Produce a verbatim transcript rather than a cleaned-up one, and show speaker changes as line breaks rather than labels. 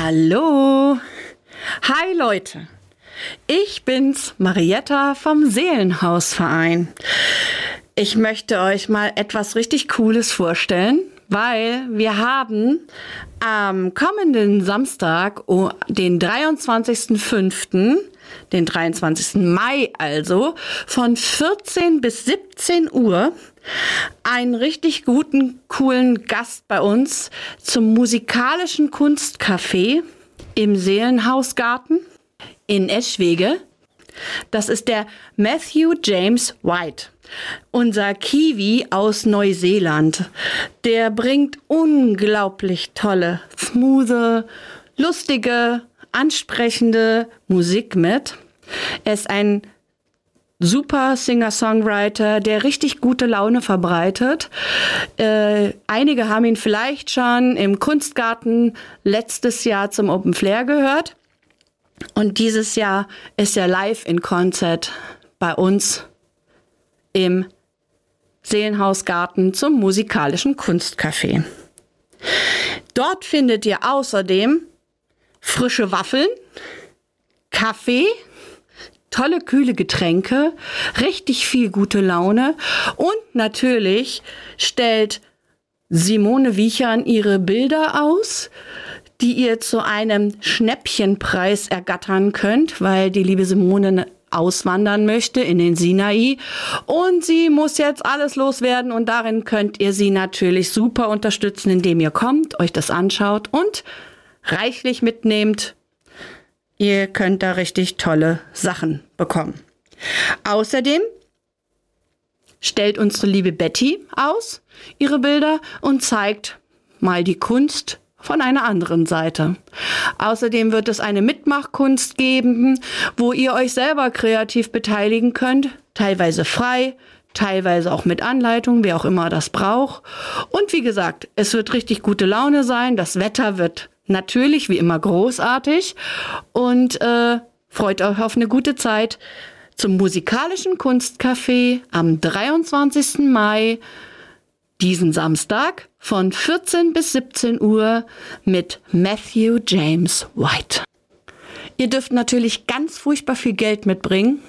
Hallo! Hi Leute! Ich bin's, Marietta vom Seelenhausverein. Ich möchte euch mal etwas richtig Cooles vorstellen, weil wir haben am kommenden Samstag, oh, den dreiundzwanzigsten fünften, den dreiundzwanzigsten Mai also, von vierzehn bis siebzehn Uhr einen richtig guten, coolen Gast bei uns zum musikalischen Kunstcafé im Seelenhausgarten in Eschwege. Das ist der Matthew James White, unser Kiwi aus Neuseeland. Der bringt unglaublich tolle, smoothe, lustige, ansprechende Musik mit. Er ist ein super Singer-Songwriter, der richtig gute Laune verbreitet. Äh, einige haben ihn vielleicht schon im Kunstgarten letztes Jahr zum Open Flair gehört. Und dieses Jahr ist er live in Konzert bei uns im Seelenhausgarten zum musikalischen Kunstcafé. Dort findet ihr außerdem frische Waffeln, Kaffee, tolle kühle Getränke, richtig viel gute Laune und natürlich stellt Simone Wiechern ihre Bilder aus, die ihr zu einem Schnäppchenpreis ergattern könnt, weil die liebe Simone auswandern möchte in den Sinai und sie muss jetzt alles loswerden und darin könnt ihr sie natürlich super unterstützen, indem ihr kommt, euch das anschaut und reichlich mitnehmt. Ihr könnt da richtig tolle Sachen bekommen. Außerdem stellt unsere liebe Betty aus ihre Bilder und zeigt mal die Kunst von einer anderen Seite. Außerdem wird es eine Mitmachkunst geben, wo ihr euch selber kreativ beteiligen könnt, teilweise frei, teilweise auch mit Anleitung, wer auch immer das braucht. Und wie gesagt, es wird richtig gute Laune sein, das Wetter wird natürlich wie immer großartig und äh, freut euch auf eine gute Zeit zum musikalischen Kunstcafé am dreiundzwanzigsten Mai, diesen Samstag von vierzehn bis siebzehn Uhr mit Matthew James White. Ihr dürft natürlich ganz furchtbar viel Geld mitbringen.